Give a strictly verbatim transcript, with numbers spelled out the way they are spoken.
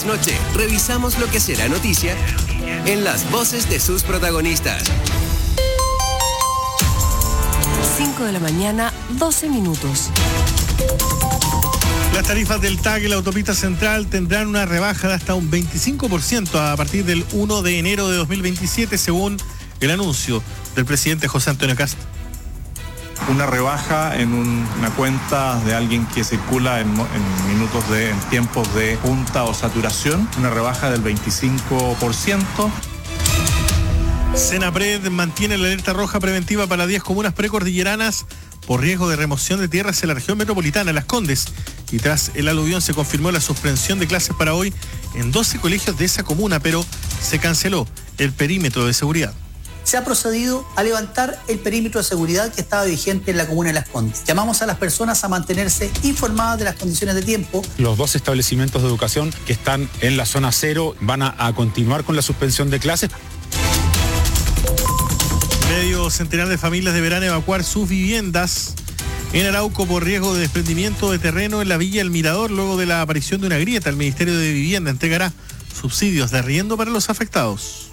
Noche, revisamos lo que será noticia en las voces de sus protagonistas. cinco de la mañana, doce minutos. Las tarifas del T A C en la autopista central tendrán una rebaja de hasta un veinticinco por ciento a partir del primero de enero de dos mil veintisiete, según el anuncio del presidente José Antonio Kast. Una rebaja en un, una cuenta de alguien que circula en, en minutos de, en tiempos de punta o saturación, una rebaja del veinticinco por ciento. Senapred mantiene la alerta roja preventiva para diez comunas precordilleranas por riesgo de remoción de tierras en la región metropolitana, Las Condes. Y tras el aluvión se confirmó la suspensión de clases para hoy en doce colegios de esa comuna, pero se canceló el perímetro de seguridad. Se ha procedido a levantar el perímetro de seguridad que estaba vigente en la comuna de Las Condes. Llamamos a las personas a mantenerse informadas de las condiciones de tiempo. Los dos establecimientos de educación que están en la zona cero van a, a continuar con la suspensión de clases. Medio centenar de familias deberán evacuar sus viviendas en Arauco por riesgo de desprendimiento de terreno en la Villa El Mirador. Luego de la aparición de una grieta, el Ministerio de Vivienda entregará subsidios de arriendo para los afectados.